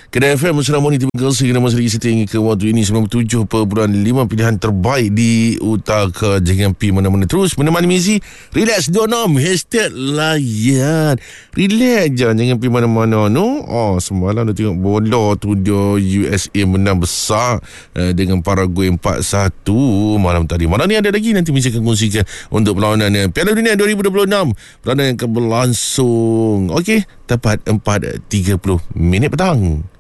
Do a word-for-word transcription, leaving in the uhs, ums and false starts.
Kedai F M Mesra Morning. Terima kasih kerana masih lagi setia hingga ke waktu ini. Sembilan puluh tujuh perpuluhan lima pilihan terbaik di Utaka. Jangan pi mana-mana, terus menemani Mizi. Relax dua enam hashtag layan. Relax je, jangan pi mana-mana no. Oh, semalam dah tengok bola tu, dia U S A menang besar uh, dengan Paraguay empat satu malam tadi. Malam ni ada lagi, nanti Mizi akan kongsikan untuk perlawanan uh, Piala Dunia dua ribu dua puluh enam. Perlawanan yang akan berlangsung Okey, tepat empat tiga puluh minit petang.